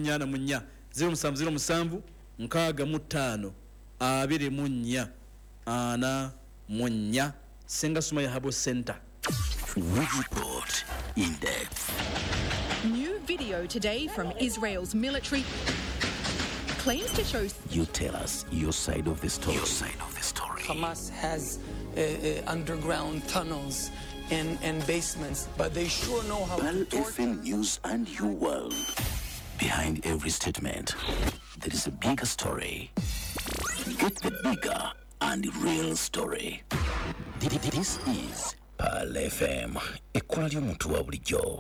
0704 0707 65 24 ana munya Senga Sumaya Habo Center. We report in depth. New video today from Israel's military claims to show. You tell us your side of the story. Hamas has underground tunnels and basements, but they sure know how Pearl to torture. FM News and your world. Behind every statement, there is a bigger story. Get the bigger and real story. This is Pearl FM. Ekula ly'omuntu wa bulijjo.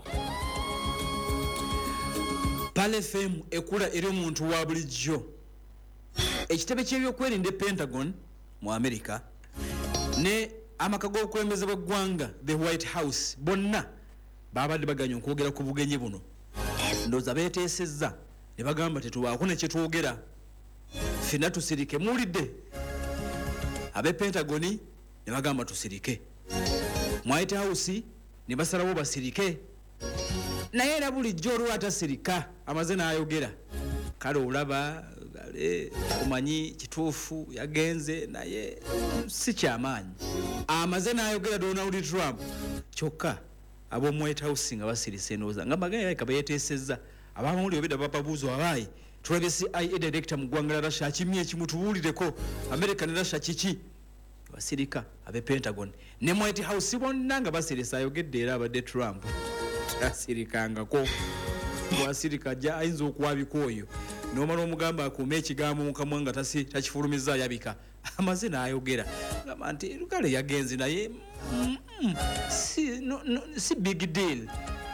Pearl FM ekula eri omuntu wa bulijjo. Ekitebe ky'ebyokwerinda Pentagon mu America ne amaka g'okulembeza bw'eggwanga the White House bonna babadde baganya okwogera ku bugenyi buno. Ndowooza beeteesezza ne bagamba tetubaako ne kye twogera. Ffenna tusirike muwulidde. Abe Pentagoni ne bagamba tusirike. Mu White House ne basalawo basirike. Naye era bulijjo olwo atasirika amaze n'ayogera. Kale olaba omanyi kituufu yagenze naye si kyamaanyi. Amaze n'ayogera Donald Trump kyokka ab'omu White House nga basirise ndowooza nga baganya yaleka beeteesezza abamawulire obedda bababuuzo abaayi tulabye CIA director mu ggwanga la Russia akimye ekimutubuulireko America ne Russia kiki basirika abe Pentagon ne mu White House bonna nga basirisa ayogedde era abadde Trump asirikangako bwasirika ajja ayinza okuwabika oyo n'omala omugamba akuuma ekigambo mu kamwa nga takifulumiza yabika amaze n'ayogera gamba nti lukale yagenze naye si big deal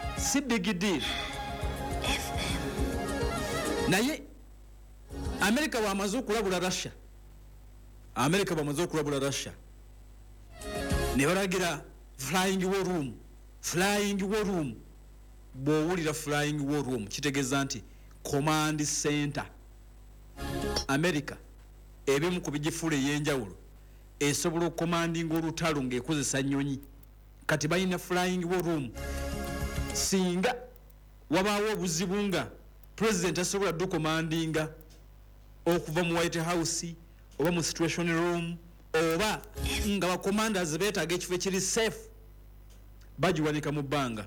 naye America bw'amaze okulabula Russia ne balagira flying war room bw'owulira flying war room kitegeeza nti command center. America ebimu ku bigifuula ey'enjawulo esobola okukomandinga olutalo ng'ekozesa nnyonyi kati balina flying war room. Singa wabaawo obuzibu nga president asobola dukomandinga okuva mu White House oba mu situation room oba nga bacommanders beetaaga ekifo ekiri safe bagiwanika mu bbanga.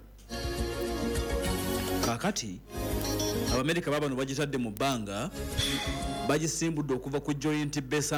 Kakati Abamerika babano bagitadde mu bbanga bagisimbudde okuva ku Joint Base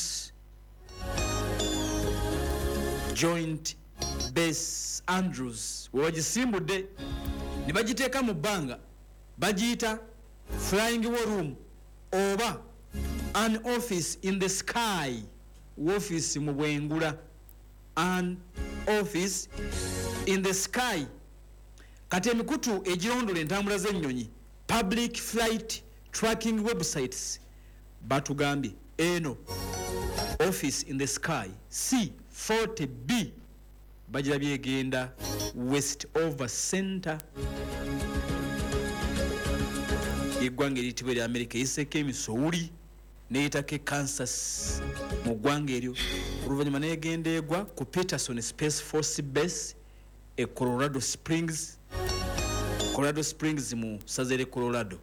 Andrews we bagisimbudde ne bagiteeka mu bbanga bagiyita flying war room oba an office in the sky. Office mu bwengula, an office in the sky. Kati emikutu egirondola entambula z'ennyonyi public flight tracking websites batugambye eno office in the sky C40B bagirabye egenda West Over Center. Eggwanga eritibwa erya America eyiseeko emisowuli n'eyitako Kansas mu ggwanga eryo oluvannyuma n'egenda egwa ku Peterson Space Force Base e Colorado Springs mu ssaza er'e Colorado.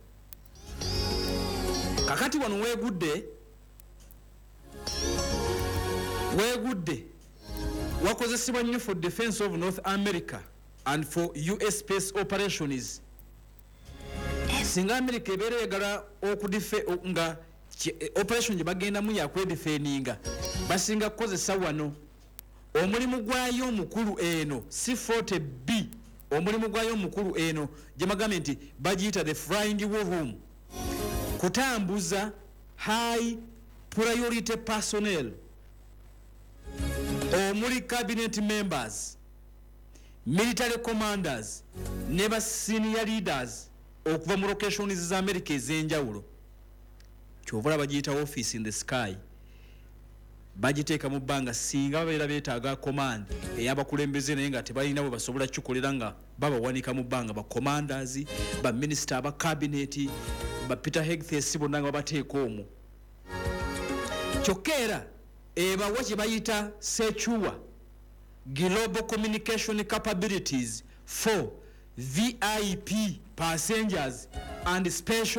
Kakati wano weegudde wakozesebwa nnyo for defense of North America and for US space operations. Singa America ebeera eyagala nga operation gye bagendamu yakwedifeninga basinga kukozesa wano omulimu gwayo omukulu eno C40B. Omulimu gwayo omukulu eno gye bagambye nti bagiyita the flying war room kutambuza high priority personnel omuli cabinet members, military commanders ne ba senior leaders okuva mu locations za America ez'enjawulo. Kyovula bagiyita office in the sky. Bagiteeka mu bbanga singa babeera beetaaga command ey'abakulembeze naye nga tebalina bwe basobola kikukolera nga babawanika mu bbanga ba commanders, ba minister, aba cabinet, ba Peter Hegseth bonna nga babateeka omwo. Kyokka era ebawa kye bayita SECUA, Global Communication Capabilities for VIP passengers and special